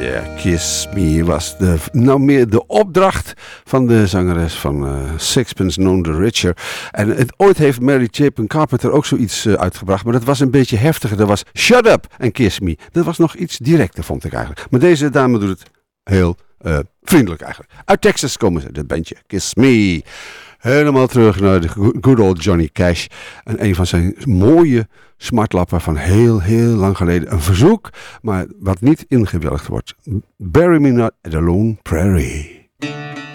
Kiss Me was meer de opdracht van de zangeres van Sixpence None the Richer. En ooit heeft Mary Chapin Carpenter ook zoiets uitgebracht, maar dat was een beetje heftiger. Dat was Shut Up and Kiss Me. Dat was nog iets directer, vond ik eigenlijk. Maar deze dame doet het heel vriendelijk eigenlijk. Uit Texas komen ze, dat bandje Kiss Me. Helemaal terug naar de good old Johnny Cash. En een van zijn mooie smartlappen van heel, heel lang geleden. Een verzoek, maar wat niet ingewilligd wordt. Bury Me Not at a Lone Prairie.